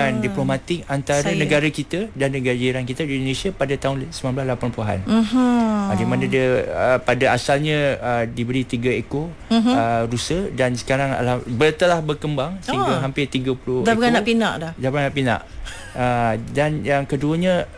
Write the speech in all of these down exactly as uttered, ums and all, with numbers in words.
hubungan diplomatik antara Saya. negara kita dan negara jiran kita di Indonesia pada tahun sembilan belas lapan puluhan. Uh-huh. Uh, di mana dia uh, pada asalnya uh, diberi tiga ekor uh-huh. uh, rusa dan sekarang telah berkembang sehingga oh. hampir tiga puluh dah ekor. beranak pinak dah. Dah beranak pinak. Uh, dan yang keduanya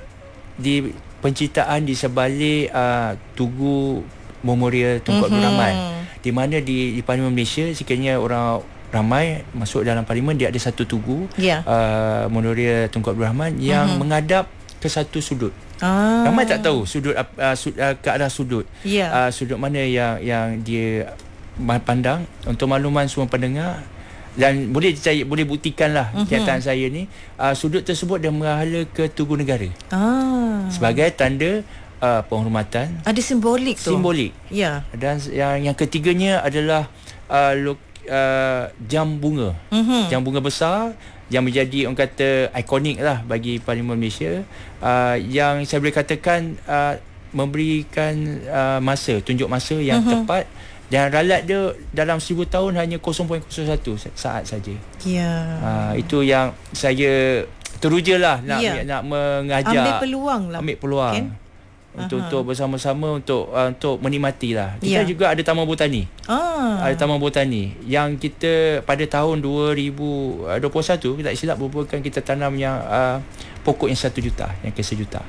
di penciptaan di sebalik uh, Tugu Memorial Tunku Abdul Rahman, uh-huh. di mana di, di Parlimen Malaysia sekiranya orang ramai masuk dalam parlimen, dia ada satu tugu yeah. uh, Memorial Tunku Abdul Rahman yang uh-huh. menghadap ke satu sudut. Ah. Ramai tak tahu sudut uh, sud, uh, ke arah sudut. Yeah. Uh, sudut mana yang yang dia pandang. Untuk makluman semua pendengar dan boleh saya boleh buktikanlah uh-huh. kenyataan saya ni, uh, sudut tersebut dia menghala ke Tugu Negara. Ah. Sebagai tanda uh, penghormatan. Ada simbolik tu. Simbolik. Ya. Yeah. Dan yang yang ketiganya adalah uh, lo, Uh, jam bunga uh-huh. jam bunga besar yang menjadi orang kata ikonik lah bagi Parlimen Malaysia, uh, yang saya boleh katakan uh, memberikan uh, masa, tunjuk masa yang uh-huh. tepat, dan ralat dia dalam seribu tahun hanya kosong perpuluhan kosong satu saat saja. Ya. Uh, itu yang saya teruja lah nak, yeah. nak mengajak, ambil peluang lah, ambil peluang okay. Untuk, untuk bersama-sama untuk uh, untuk menikmati lah. Kita yeah. juga ada Taman Botani. Ah. Ada Taman Botani yang kita pada tahun dua ribu dua puluh satu kita tak silap merupakan kita tanam yang uh, pokok yang satu juta, yang ke sejuta.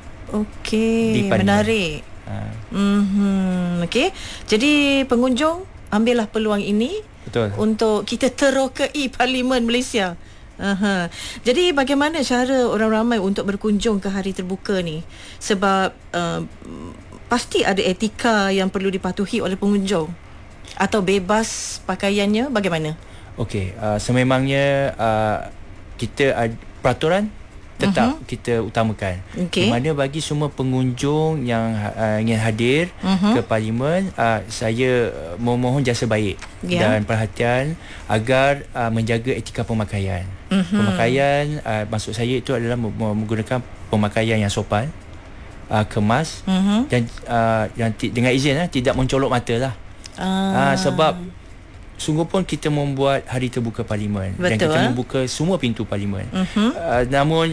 Okey, menarik. Ha. Mm-hmm. Okey. Jadi pengunjung ambillah peluang ini. Betul. Untuk kita terokai Parlimen Malaysia. Aha. Jadi bagaimana cara orang ramai untuk berkunjung ke hari terbuka ni? Sebab uh, pasti ada etika yang perlu dipatuhi oleh pengunjung. Atau bebas pakaiannya, bagaimana? Okey, uh, sememangnya uh, kita ada peraturan tetap uh-huh. kita utamakan. Okay. Di mana bagi semua pengunjung yang uh, ingin hadir uh-huh. ke Parlimen, uh, saya memohon jasa baik yeah. dan perhatian agar uh, menjaga etika pemakaian. Uh-huh. Pemakaian uh, maksud saya itu adalah menggunakan pemakaian yang sopan, uh, kemas uh-huh. dan uh, yang t- dengan izin uh, tidak mencolok mata lah. Uh. Uh, sebab sungguh pun kita membuat hari terbuka Parlimen. Betul, dan kita eh? membuka semua pintu Parlimen. Uh-huh. Uh, namun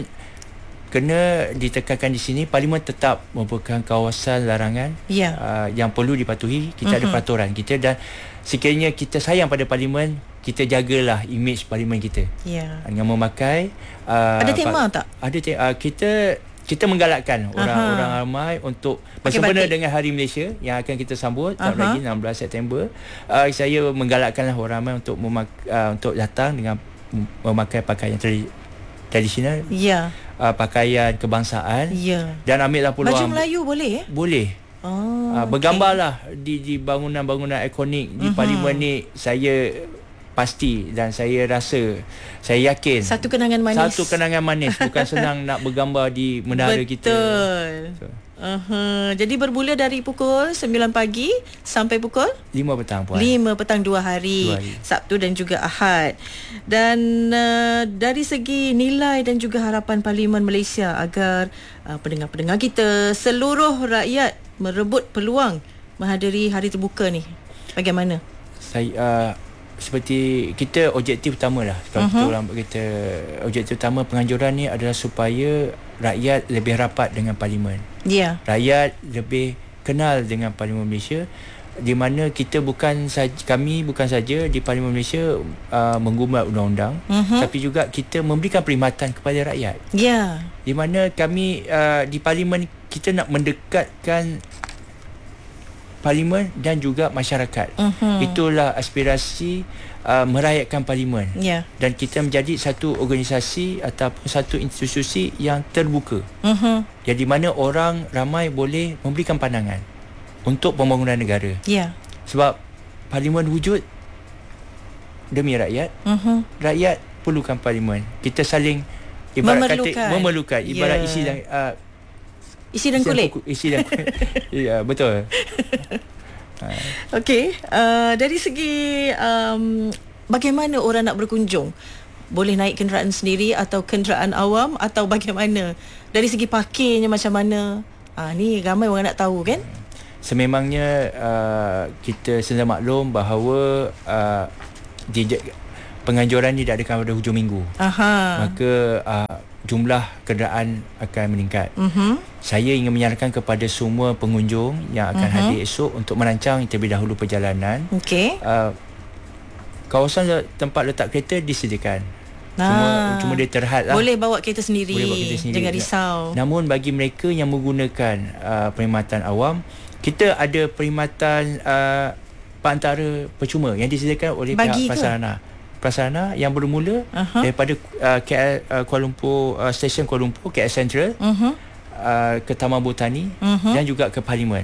kena ditekankan di sini, Parlimen tetap merupakan kawasan larangan yeah. uh, yang perlu dipatuhi. Kita uh-huh. ada peraturan kita, dan sekiranya kita sayang pada Parlimen, kita jagalah imej Parlimen kita yeah. dengan memakai uh, ada tema pa- tak? Ada te- uh, kita kita menggalakkan orang-orang ramai untuk bersempena dengan Hari Malaysia yang akan kita sambut tak lagi enam belas September. Uh, saya menggalakkanlah orang ramai untuk memak- uh, untuk datang dengan memakai pakaian tradi- tradisional. Ya. Yeah. Uh, pakaian kebangsaan. Ya. Yeah. Dan ambillah peluang. Baju Melayu boleh eh? Boleh. Oh, uh, bergambarlah okay. di di bangunan-bangunan ikonik di uh-huh. Parlimen ni. Saya pasti dan saya rasa, saya yakin satu kenangan manis. Satu kenangan manis. Bukan senang nak bergambar di menara Betul. kita. Betul. Uh-huh. Jadi bermula dari pukul sembilan pagi sampai pukul lima petang puan. lima petang dua hari, dua hari. Sabtu dan juga Ahad. Dan uh, dari segi nilai dan juga harapan Parlimen Malaysia agar uh, pendengar-pendengar kita, seluruh rakyat merebut peluang menghadiri hari terbuka ni, bagaimana? Saya uh, seperti kita objektif utama lah kalau uh-huh. kita orang kita objektif utama penganjuran ni adalah supaya rakyat lebih rapat dengan Parlimen. Ya. Yeah. Rakyat lebih kenal dengan Parlimen Malaysia, di mana kita bukan saja, kami bukan saja di Parlimen Malaysia uh, menggumul undang-undang, uh-huh. tapi juga kita memberikan perkhidmatan kepada rakyat. Ya. Yeah. Di mana kami uh, di Parlimen kita nak mendekatkan Parlimen dan juga masyarakat. Uh-huh. Itulah aspirasi uh, merakyatkan Parlimen. Yeah. Dan kita menjadi satu organisasi ataupun satu institusi yang terbuka. Uh-huh. Yang di mana orang ramai boleh memberikan pandangan untuk pembangunan negara. Yeah. Sebab Parlimen wujud demi rakyat. Uh-huh. Rakyat perlukan Parlimen. Kita saling ibarat memerlukan. kata memerlukan ibarat yeah. isi dan uh, Isi dan kulit. Isi dan kulit. Ya, betul. Okey, uh, dari segi um, bagaimana orang nak berkunjung? Boleh naik kenderaan sendiri atau kenderaan awam atau bagaimana? Dari segi parkirnya macam mana? Ah, ni ramai orang nak tahu kan? Sememangnya uh, kita sedia maklum bahawa uh, di penganjuran ni diadakan pada hujung minggu. Aha. Maka uh, jumlah kenderaan akan meningkat. Uh-huh. Saya ingin menyarankan kepada semua pengunjung yang akan uh-huh. hadir esok untuk merancang terlebih dahulu perjalanan. Okey. Uh, kawasan tempat letak kereta disediakan. Cuma, ah. cuma dia terhad lah. Boleh bawa kereta sendiri, Boleh bawa kereta sendiri. Jangan risau. Namun bagi mereka yang menggunakan uh, perkhidmatan awam, kita ada perkhidmatan uh, perantara percuma yang disediakan oleh bagi pihak prasarana. Prasarana yang bermula uh-huh. daripada uh, K L uh, Kuala Lumpur, uh, stesen Kuala Lumpur K L Central, uh-huh. uh, ke Taman Botani, uh-huh. dan juga ke Parlimen.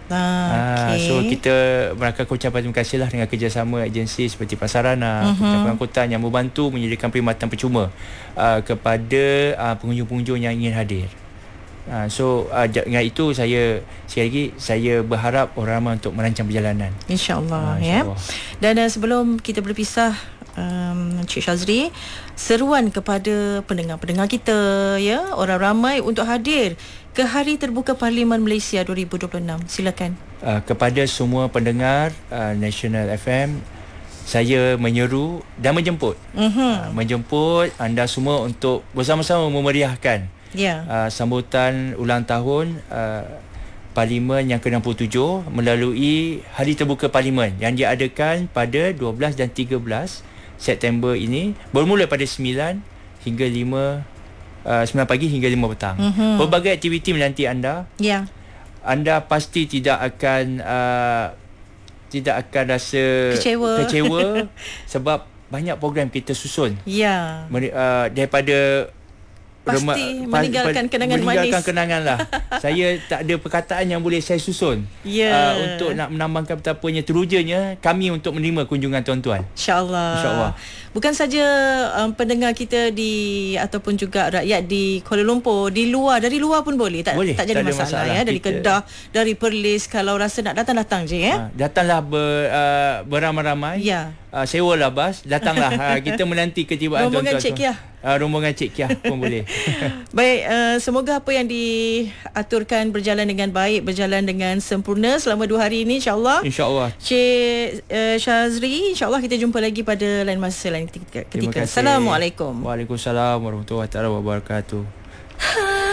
Ah, okay. So kita merakamkan ucapan terima kasih lah dengan kerjasama agensi seperti Prasarana, uh-huh. Kementerian Pengangkutan yang membantu menyediakan perkhidmatan percuma uh, kepada uh, pengunjung-pengunjung yang ingin hadir. Uh, so uh, dengan itu saya sekali lagi saya berharap orang ramai untuk merancang perjalanan. InsyaAllah, uh, insya ya. Dan uh, sebelum kita berpisah, um, Cik Shazri, seruan kepada pendengar-pendengar kita, ya, orang ramai untuk hadir ke Hari Terbuka Parlimen Malaysia dua ribu dua puluh enam. Silakan. Uh, kepada semua pendengar uh, National F M, saya menyeru dan menjemput uh-huh. uh, menjemput anda semua untuk bersama-sama memeriahkan yeah. uh, sambutan ulang tahun uh, Parlimen yang ke enam puluh tujuh melalui Hari Terbuka Parlimen yang diadakan pada dua belas dan tiga belas September ini, bermula pada sembilan hingga lima Uh, sembilan pagi hingga lima petang. Mm-hmm. Pelbagai aktiviti menanti anda. Ya. Yeah. Anda pasti tidak akan uh, tidak akan rasa kecewa, kecewa sebab banyak program kita susun. Ya. Yeah. Uh, daripada pasti rema, meninggalkan pa, kenangan meninggalkan manis. kenangan lah. Saya tak ada perkataan yang boleh saya susun. Yeah. Uh, untuk nak menambahkan betapanya terujanya kami untuk menerima kunjungan tuan-tuan. InsyaAllah. InsyaAllah. Bukan saja um, pendengar kita di ataupun juga rakyat di Kuala Lumpur, di luar, dari luar pun boleh. Tak, boleh, tak jadi tak masalah, masalah ya. Dari kita, Kedah, dari Perlis, kalau rasa nak datang-datang je ya. Uh, datanglah ber, uh, beramai-ramai. Ya. Uh, sewalah bas, datanglah. uh, kita menanti ketibaan rombongan tuan-tuan. Cik Kiah. Uh, rombongan Cik Kiah pun boleh. Baik, uh, semoga apa yang diaturkan berjalan dengan baik, berjalan dengan sempurna selama dua hari ini, insyaAllah. InsyaAllah. Cik uh, Shazri, insyaAllah kita jumpa lagi pada lain masa lain ketika. Assalamualaikum. Waalaikumsalam warahmatullahi wabarakatuh.